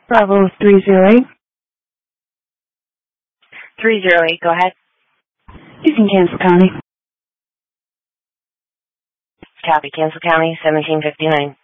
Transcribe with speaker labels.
Speaker 1: Bravo 308.
Speaker 2: 308, go ahead.
Speaker 1: Using Kansas County.
Speaker 2: Copy, Kansas County, 1759.